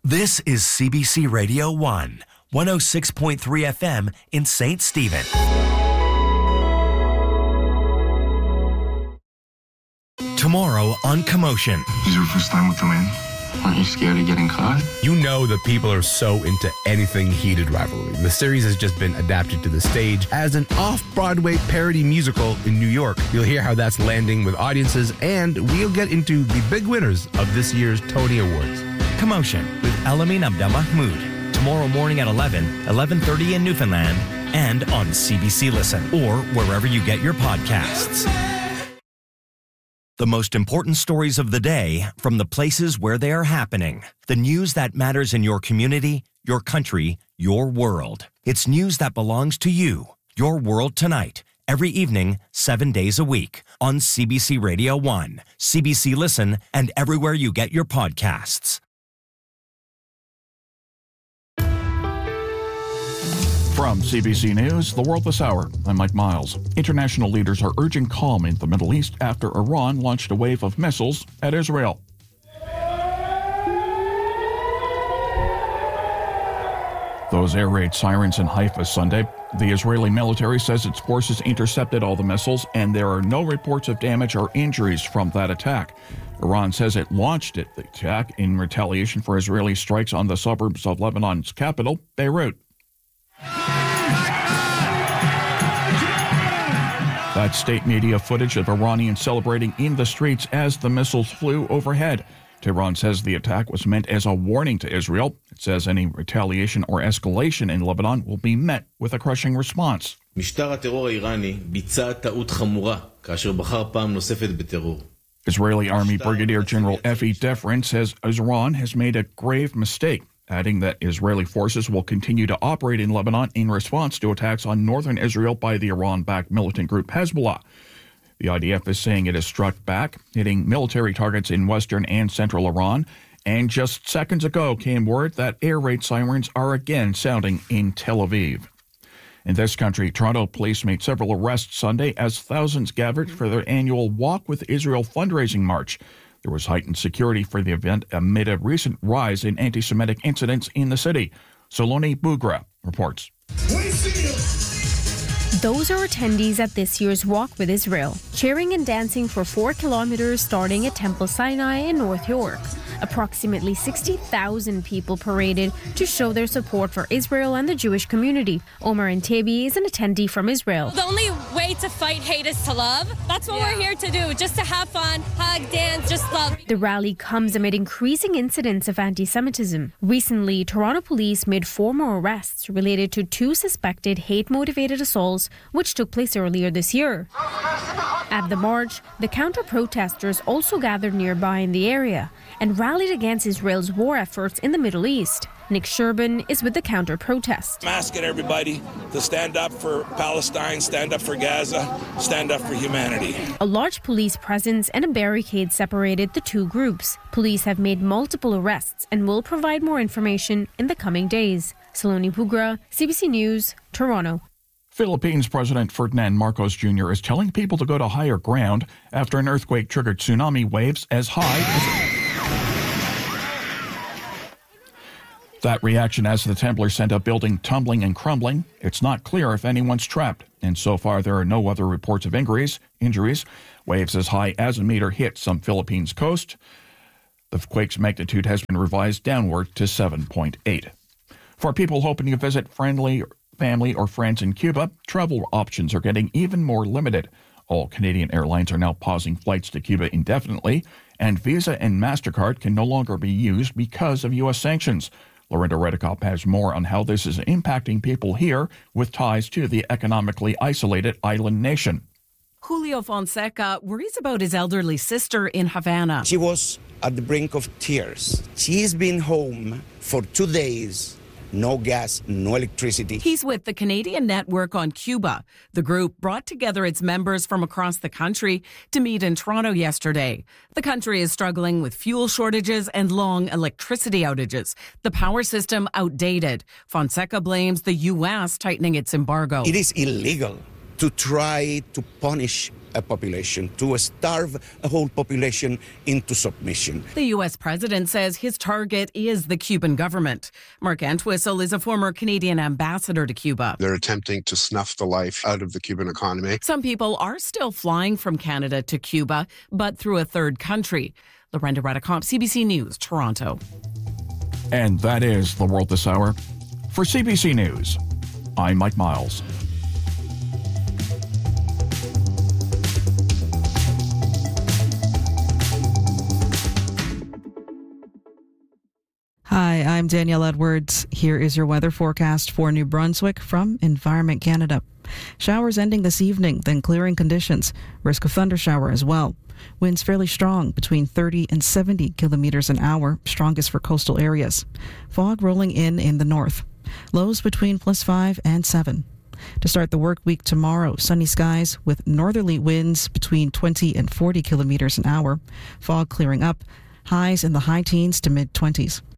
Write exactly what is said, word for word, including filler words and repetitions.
This is C B C Radio one, one oh six point three F M in Saint Stephen. Tomorrow on Commotion. This is your first time with the man? Aren't you scared of getting caught? You know that people are so into anything heated rivalry. The series has just been adapted to the stage as an off-Broadway parody musical in New York. You'll hear how that's landing with audiences, and we'll get into the big winners of this year's Tony Awards. Commotion with Elamin Abdelmahmoud. Tomorrow morning at eleven, eleven thirty in Newfoundland, and on C B C Listen, or wherever you get your podcasts. The most important stories of the day from the places where they are happening. The news that matters in your community, your country, your world. It's news that belongs to you. Your World Tonight. Every evening, seven days a week. On C B C Radio one, C B C Listen, and everywhere you get your podcasts. From C B C News, The World This Hour, I'm Mike Miles. International leaders are urging calm in the Middle East after Iran launched a wave of missiles at Israel. Those air raid sirens in Haifa Sunday. The Israeli military says its forces intercepted all the missiles, and there are no reports of damage or injuries from that attack. Iran says it launched it, the attack in retaliation for Israeli strikes on the suburbs of Lebanon's capital, Beirut. That's state media footage of Iranians celebrating in the streets as the missiles flew overhead. Tehran says the attack was meant as a warning to Israel. It says any retaliation or escalation in Lebanon will be met with a crushing response. משטר הטרור האיראני ביצע טעות חמורה כאשר בחר פעם נוספת בטרור. Israeli Army Brigadier General Efi Defrin says Iran has made a grave mistake, adding that Israeli forces will continue to operate in Lebanon in response to attacks on northern Israel by the Iran-backed militant group Hezbollah. The I D F is saying it has struck back, hitting military targets in western and central Iran. And just seconds ago came word that air raid sirens are again sounding in Tel Aviv. In this country, Toronto police made several arrests Sunday as thousands gathered for their annual Walk with Israel fundraising march. There was heightened security for the event amid a recent rise in anti-Semitic incidents in the city. Saloni Bugra reports. Those are attendees at this year's Walk with Israel, cheering and dancing for four kilometers starting at Temple Sinai in North York. Approximately sixty thousand people paraded to show their support for Israel and the Jewish community. Omar Antabi is an attendee from Israel. The only way to fight hate is to love. That's what yeah. we're here to do, just to have fun, hug, dance, just love. The rally comes amid increasing incidents of anti-Semitism. Recently, Toronto police made four more arrests related to two suspected hate-motivated assaults which took place earlier this year. At the march, the counter-protesters also gathered nearby in the area and rallied against Israel's war efforts in the Middle East. Nick Sherban is with the counter-protest. I'm asking everybody to stand up for Palestine, stand up for Gaza, stand up for humanity. A large police presence and a barricade separated the two groups. Police have made multiple arrests and will provide more information in the coming days. Saloni Bugra, C B C News, Toronto. Philippines President Ferdinand Marcos Junior is telling people to go to higher ground after an earthquake triggered tsunami waves as high as... That reaction as the Temblor sent a building tumbling and crumbling. It's not clear if anyone's trapped, and so far there are no other reports of injuries. Injuries. Waves as high as a meter hit some Philippines coast. The quake's magnitude has been revised downward to seven point eight. For people hoping to visit friendly family or friends in Cuba, travel options are getting even more limited. All Canadian airlines are now pausing flights to Cuba indefinitely, and Visa and MasterCard can no longer be used because of U S sanctions. Lorinda Redekop has more on how this is impacting people here with ties to the economically isolated island nation. Julio Fonseca worries about his elderly sister in Havana. She was at the brink of tears. She's been home for two days. No gas, no electricity. He's with the Canadian Network on Cuba. The group brought together its members from across the country to meet in Toronto yesterday. The country is struggling with fuel shortages and long electricity outages. The power system outdated. Fonseca blames the U S tightening its embargo. It is illegal to try to punish a population, to starve a whole population into submission. The U S president says his target is the Cuban government. Mark Entwistle is a former Canadian ambassador to Cuba. They're attempting to snuff the life out of the Cuban economy. Some people are still flying from Canada to Cuba, but through a third country. Lorenda Radicomp, C B C News, Toronto. And that is The World This Hour. For C B C News, I'm Mike Miles. Hi, I'm Danielle Edwards. Here is your weather forecast for New Brunswick from Environment Canada. Showers ending this evening, then clearing conditions. Risk of thundershower as well. Winds fairly strong, between thirty and seventy kilometers an hour, strongest for coastal areas. Fog rolling in in the north. Lows between plus five and seven. To start the work week tomorrow, sunny skies with northerly winds between twenty and forty kilometers an hour. Fog clearing up. Highs in the high teens to mid twenties.